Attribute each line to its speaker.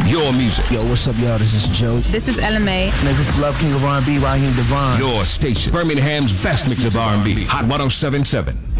Speaker 1: Your music.
Speaker 2: Yo, what's up, y'all? This is Joe.
Speaker 3: This is Ella May.
Speaker 2: Man, this is Love King of R&B, Raheem Devon.
Speaker 1: Your station. Birmingham's best mix of R&B. Hot 107.7.